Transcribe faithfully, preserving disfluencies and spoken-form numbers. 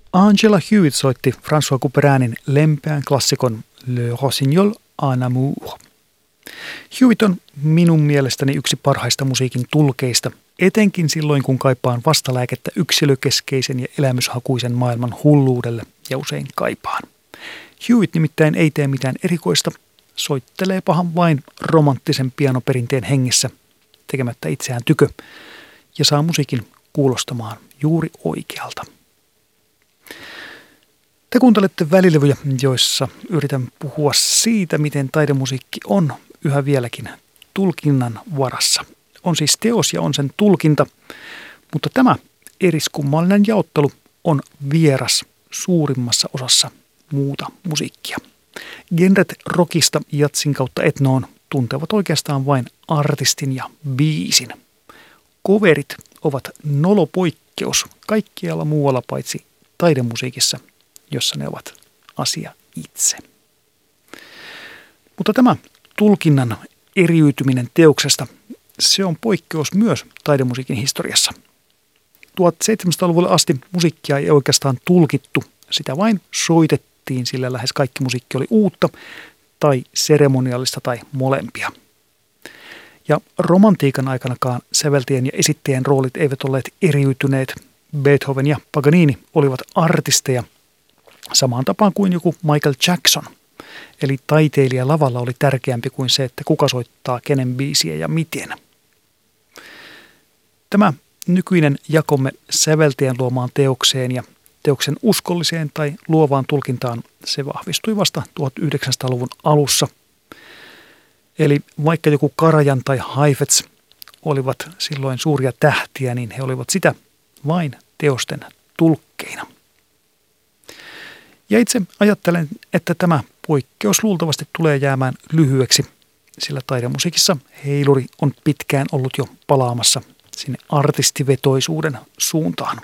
Angela Hewitt soitti François Couperin lempeän klassikon Le Rossignol en amour. Hewitt on minun mielestäni yksi parhaista musiikin tulkeista, etenkin silloin kun kaipaan vastalääkettä yksilökeskeisen ja elämyshakuisen maailman hulluudelle ja usein kaipaan. Hewitt nimittäin ei tee mitään erikoista, soittelee pahan vain romanttisen pianoperinteen hengessä, tekemättä itseään tykö, ja saa musiikin kuulostamaan juuri oikealta. Te kuuntelette välilevyjä, joissa yritän puhua siitä, miten taidemusiikki on yhä vieläkin tulkinnan varassa. On siis teos ja on sen tulkinta, mutta tämä eriskummallinen jaottelu on vieras suurimmassa osassa muuta musiikkia. Genret rockista jatsin kautta etnoon tuntevat oikeastaan vain artistin ja biisin. Coverit ovat nolopoikkeus kaikkialla muualla paitsi taidemusiikissa, jossa ne ovat asia itse. Mutta tämä tulkinnan eriytyminen teoksesta, se on poikkeus myös taidemusiikin historiassa. tuhatseitsemänsataaluvulle asti musiikkia ei oikeastaan tulkittu, sitä vain soitettiin, sillä lähes kaikki musiikki oli uutta tai seremoniallista tai molempia. Ja romantiikan aikanakaan säveltäjän ja esittäjän roolit eivät olleet eriytyneet. Beethoven ja Paganini olivat artisteja samaan tapaan kuin joku Michael Jackson. Eli taiteilija lavalla oli tärkeämpi kuin se, että kuka soittaa kenen biisiä ja miten. Tämä nykyinen jakomme säveltäjän luomaan teokseen ja teoksen uskolliseen tai luovaan tulkintaan, se vahvistui vasta tuhatyhdeksänsataaluvun alussa. Eli vaikka joku Karajan tai Heifetz olivat silloin suuria tähtiä, niin he olivat sitä vain teosten tulkkeina. Ja itse ajattelen, että tämä poikkeus luultavasti tulee jäämään lyhyeksi, sillä taidemusiikissa heiluri on pitkään ollut jo palaamassa sinne artistivetoisuuden suuntaan.